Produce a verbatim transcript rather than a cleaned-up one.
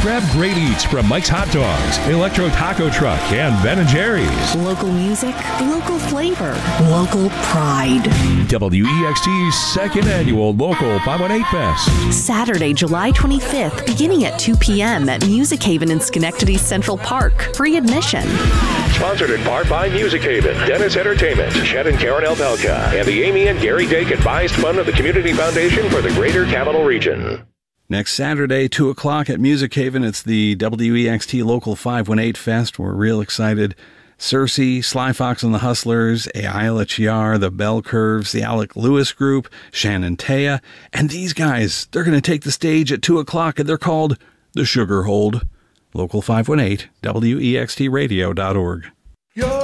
Grab great eats from Mike's Hot Dogs, Electro Taco Truck, and Ben and Jerry's. Local music, local flavor, local pride. W E X T's second annual Local five one eight Fest. Saturday, July twenty-fifth, beginning at two p.m. at Music Haven in Schenectady Central Park. Free admission. Sponsored in part by Music Haven, Dennis Entertainment, Chet and Karen Elpelka, and the Amy and Gary Dake Advised Fund of the Community Foundation for the Greater Capital Region. Next Saturday, two o'clock at Music Haven, it's the W E X T Local five one eight Fest. We're real excited. Cersei, Sly Fox and the Hustlers, Ayala Chiar, the Bell Curves, the Alec Lewis Group, Shannon Taya, and these guys, they're going to take the stage at two o'clock, and they're called The Sugar Hold. Local five one eight, W E X T radio dot org.